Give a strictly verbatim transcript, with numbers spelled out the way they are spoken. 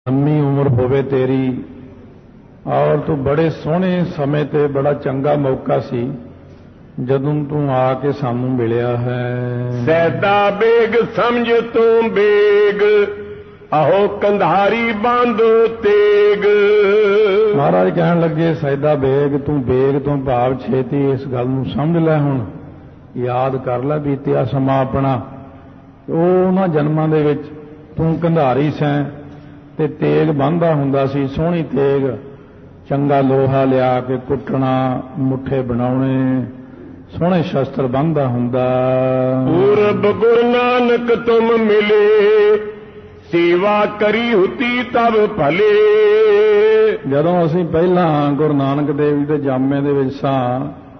लंबी उम्र होवे तेरी और तू बड़े सोहने समय ते बड़ा चंगा मौका सी जदों तू आके सानू मिलिया है। सैदा बेग समझ तू बेग आहो कंधारी बांधो तेग। महाराज कहन लगे सैदा बेग तू बेग तो भाव छेती इस गल नूं समझ लै, हुण याद कर लै बीतिया समा अपना। उन्हां जन्मां दे विच तू कंधारी सैं ते तेग बांधा हुंदा सी, सोहनी तेग, चंगा लोहा लिया के कुटना, मुठे बनाउणे, सोहने शस्त्र बांधा हुंदा। पूरब गुरु नानक तुम मिले सेवा करी हुती तब भले। जदों असीं पहलां गुरु नानक देव जी दे जामे दे विच सां